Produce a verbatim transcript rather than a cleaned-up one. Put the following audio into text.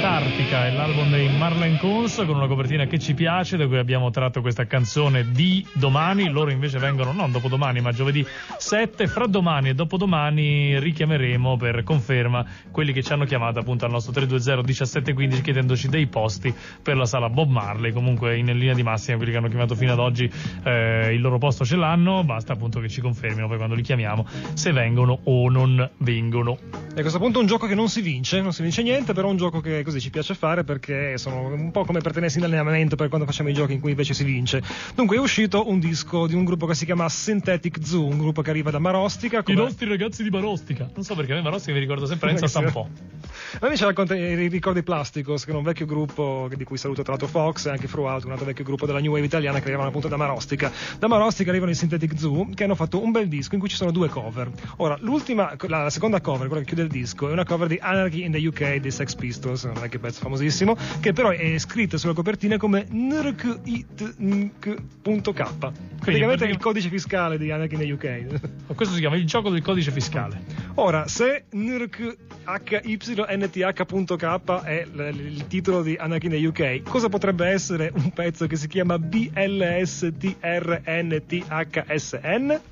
Antartica è l'album dei Marlene Coons, con una copertina che ci piace, da cui abbiamo tratto questa canzone di domani. Loro invece vengono non dopodomani ma giovedì sette. Fra domani e dopodomani richiameremo per conferma quelli che ci hanno chiamato appunto al nostro tre due zero diciassette quindici chiedendoci dei posti per la sala Bob Marley. Comunque in linea di massima quelli che hanno chiamato fino ad oggi eh, il loro posto ce l'hanno, basta appunto che ci confermino poi quando li chiamiamo se vengono o non vengono. E a questo punto è un gioco che non si vince, non si vince niente, però è un gioco che così ci piace fare perché sono un po' come per tenersi in allenamento per quando facciamo i giochi in cui invece si vince. Dunque è uscito un disco di un gruppo che si chiama Synthetic Zoo, un gruppo che arriva da Marostica. Come... I nostri ragazzi di Marostica. Non so perché a me Marostica mi ricorda sempre Enza Stampò. A me ci racconta i ricordi Plasticos, che è un vecchio gruppo di cui saluto tra l'altro Fox e anche Frualt, un altro vecchio gruppo della New Wave italiana che arrivavano appunto da Marostica. Da Marostica arrivano i Synthetic Zoo, che hanno fatto un bel disco in cui ci sono due cover. Ora, l'ultima, la, la seconda cover, quella che chiude il disco, è una cover di Anarchy in the U K dei Sex Pistols, un vecchio pezzo famosissimo, che però è scritta sulla copertina come N R K I T N K punto K. Praticamente è il codice fiscale di Anarchy in the U K. Questo si chiama il gioco del codice fiscale. Ora, se N R K H Y N T H punto K è l- il titolo di Anarchy in the U K, cosa potrebbe essere un pezzo che si chiama B L S T R N T H S N?